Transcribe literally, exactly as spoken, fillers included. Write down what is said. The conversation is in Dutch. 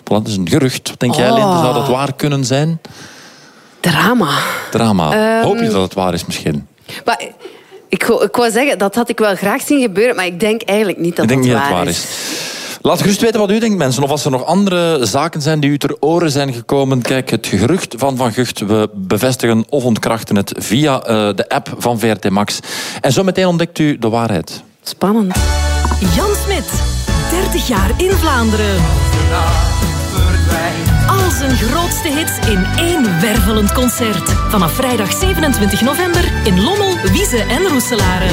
Dat is een gerucht. Wat denk jij, Oh. Linde? Zou dat waar kunnen zijn? Drama. Drama. Um, Hoop je dat het waar is misschien? Maar, ik, wou- ik wou zeggen, dat had ik wel graag zien gebeuren, maar ik denk eigenlijk niet dat Ik denk het niet dat waar het waar is. is. Laat gerust weten wat u denkt, mensen. Of als er nog andere zaken zijn die u ter oren zijn gekomen. Kijk, het gerucht van Van Gucht. We bevestigen of ontkrachten het via uh, de app van V R T Max. En zo meteen ontdekt u de waarheid. Spannend. Jan Smit, dertig jaar in Vlaanderen. Al zijn grootste hits in één wervelend concert. Vanaf vrijdag zevenentwintig november in Lommel, Wieze en Roeselare.